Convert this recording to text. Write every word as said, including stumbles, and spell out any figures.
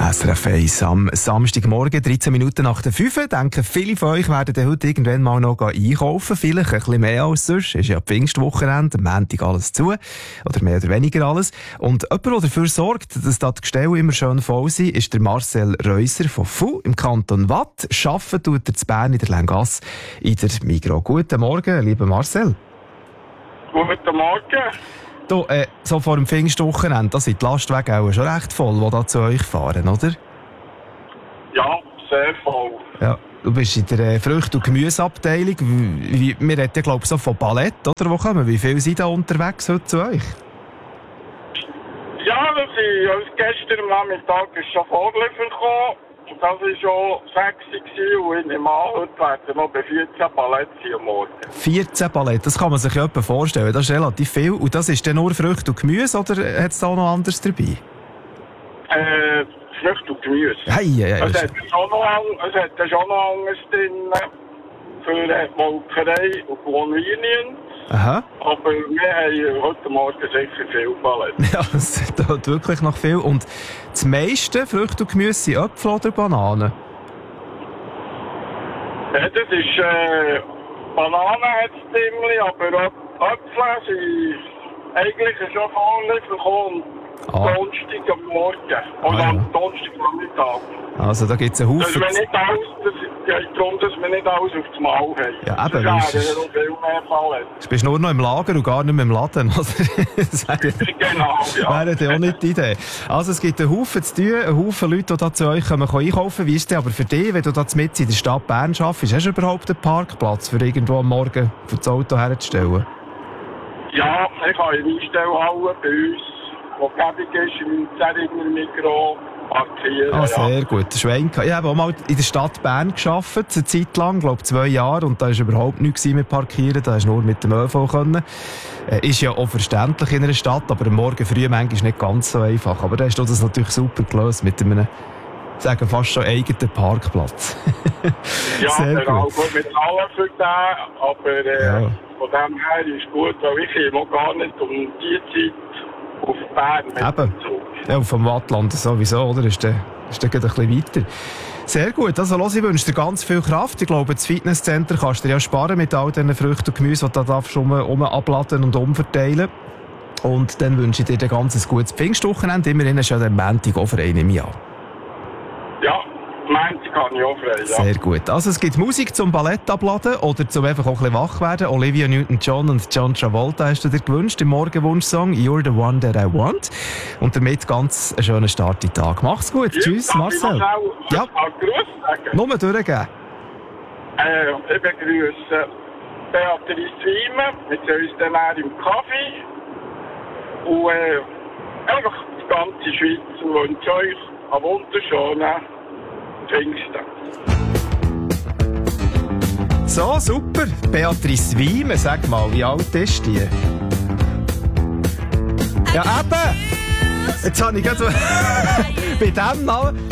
S R F eins am Samstagmorgen, dreizehn Minuten nach der fünf. Denken, viele von euch werden heute irgendwann mal noch einkaufen. Vielleicht ein bisschen mehr als sonst. Es ist ja Pfingstwochenende, am Montag alles zu. Oder mehr oder weniger alles. Und jemand, der dafür sorgt, dass da die Gestelle immer schön voll sind, ist der Marcel Reuser von F U im Kanton Waadt. Arbeiten tut er zu Bern in der Länggasse in der Migros. Guten Morgen, lieber Marcel. Guten Morgen. Du, äh, so vor dem Pfingstwochenende, da sind die Lastwagen auch schon recht voll, die da zu euch fahren, oder? Ja, sehr voll. Ja, du bist in der äh, Früchte- und Gemüseabteilung. Wie, wie, wir reden, glaube ich, so von Palette, oder? Wo kommen? Wie viele sind da unterwegs heute zu euch? Ja, das ist, also gestern am Nachmittag ist schon Vorliefer gekommen. Das war schon sechzig und ich nehme an, heute werden noch bei vierzehn Paletten am Morgen. vierzehn Paletten, das kann man sich ja etwa vorstellen. Das ist relativ viel. Und das ist dann nur Früchte und Gemüse, oder hat es da noch anderes dabei? Äh, Früchte und Gemüse. Hey, hey, hey. Es hat schon noch, es hat schon noch anderes drin für äh, Molkerei und Convenience. Aha. Aber wir haben heute Morgen sicher viel Paletten. Ja, es tut wirklich noch viel. Und das meiste Früchte und Gemüse sind Äpfel oder Bananen? Ja, das ist, äh, Bananen hat es ziemlich, aber auch Äpfel sind eigentlich schon Vorliefer gekommen. Ah. Donnerstag am Morgen. Oder Ah, ja. am Donnerstag am Mittag. Also da gibt es einen Dass Haufen. wir nicht alles, das geht darum, dass wir nicht alles auf das Maul haben. Ja, eben, Das weisst wäre du- noch viel mehr Paletten. Du bist nur noch im Lager und gar nicht mehr im Laden, oder? Das wäre Genau, ja. wäre ja auch nicht die Idee. Also es gibt einen Haufen zu tun, einen Haufen Leute, die da zu euch kommen, können einkaufen. Wie ist es denn aber für dich, wenn du da mitten in der Stadt Bern arbeitest, hast du überhaupt einen Parkplatz, für irgendwo am Morgen für das Auto herzustellen? Ja, ich habe eine Einstellhalle bei uns, die gäbig ist, im Zeringer Migros, parkieren. Ah, ja. sehr gut. Schwenk. Ich habe auch mal in der Stadt Bern gearbeitet, eine Zeit lang, glaube zwei Jahre, und da war überhaupt nichts mit Parkieren, da hast du nur mit dem ÖV können. Äh, ist ja auch verständlich in einer Stadt, aber am Morgen früh manchmal nicht ganz so einfach. Aber da hast du das natürlich super gelöst mit einem, sagen fast schon eigenen Parkplatz. Ja, sehr genau. gut. Gut, wir zahlen für den, aber äh, Ja. von dem her ist gut, weil ich komme auch gar nicht um die Zeit auf Bern mit Eben. dem Zug. Ja, und vom Wattland sowieso, oder? Ist der, ist der gerade ein bisschen weiter. Sehr gut. Also, los, ich wünsche dir ganz viel Kraft. Ich glaube, das Fitnesscenter kannst du dir ja sparen mit all diesen Früchten und Gemüse, die du da darfst um, um abladen und umverteilen. Und dann wünsche ich dir ein ganz gutes Pfingstwochenende. Immerhin ist ja der Montag auch frei im Jahr. Ja, Montag kann ich auch frei, ja. Sehr gut. Also, es gibt Musik zum Ballett abladen oder zum einfach auch ein bisschen wach werden. Olivia Newton-John und John Travolta hast du dir gewünscht im Morgenwunsch-Song «You're the one that I want». Und damit ganz einen schönen Start in den Tag. Mach's gut. Ja, Tschüss, darf Marcel. Ich noch schnell Ja. einen Gruß sagen? Nur durchgeben. Äh, ich begrüße Beatrice Wiemen mit uns dann auch im Kaffee. Und äh, einfach die ganze Schweiz und wünsche euch einen wunderschönen Pfingsten. So, super. Beatrice Wiemen, sag mal, wie alt ist die? Ja, eben! Jetzt habe ich gerade bei dem Namen...